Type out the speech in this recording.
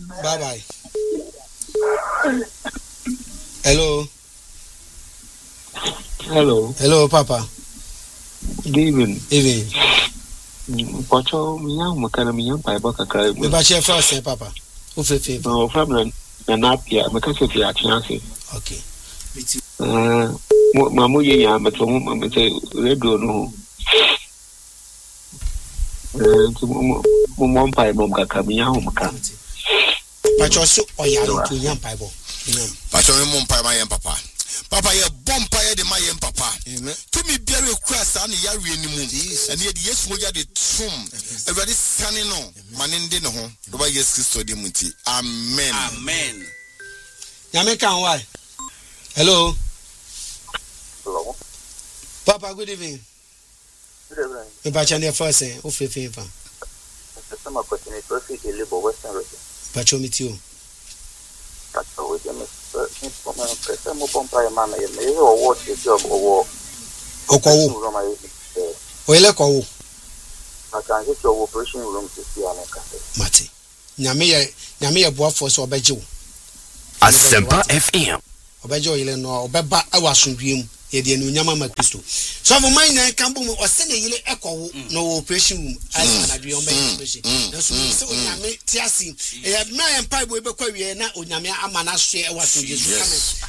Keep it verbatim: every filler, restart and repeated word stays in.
Bye bye. Hello. Hello. Hello, Papa. Good evening. Evening. Pacho, me young Macana, me young Piper, Kakra. Me ba share first, Papa. Who fe No, family, and up here, because of your chance. Okay. Uh, Mamu, ya, but one say, radio no. Mum Pai Mom Kakami, home come. Pacho so oya to young Bible. Pacho Mum Pai, my papa. Papa, you bumpire the my papa. To me, very crass and yari in the moon. And yet, yes, we got the tomb. A very sunny no. Man in dinner home. The way yes, Christo de Munti. Amen. Amen. Yameka, why? Hello. Hello. Papa, good evening. Good evening. Me ba chane first, eh? Who fe fe fa? Some opportunity to see the labor Western region. Pacho meet you. That's always a mistake. Some of my man, I may award the job or Okowo. Oile kowo. I can get your operation room to see an cafe. Mate. Nyame ye nyame ye boafo so obeje wo. Asempa F M. Obeje oyile no obeba awasundwem ye de anu nyama ma Kristo. So for mine na kambo mo ose na yile ekowo no operation room as na dwe on be operation. Na so se onyame ti ase. E na empa bo ebekwa wie na onyame ama na so e wasundwe so